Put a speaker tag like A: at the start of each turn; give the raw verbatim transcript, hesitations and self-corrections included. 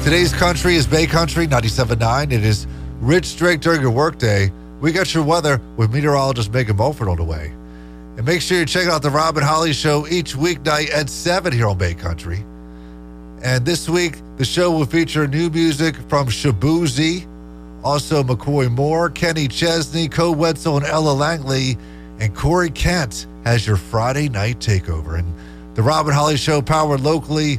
A: Today's country is Bay Country, ninety-seven point nine. It is Rich Drake during your workday. We got your weather with meteorologist Megan Mulford on the way. And make sure you check out the Rob and Holly Show each weeknight at seven here on Bay Country. And this week, the show will feature new music from Shabuzi, also McCoy Moore, Kenny Chesney, Co Wetzel, and Ella Langley. And Corey Kent has your Friday night takeover. And the Rob and Holly Show, powered locally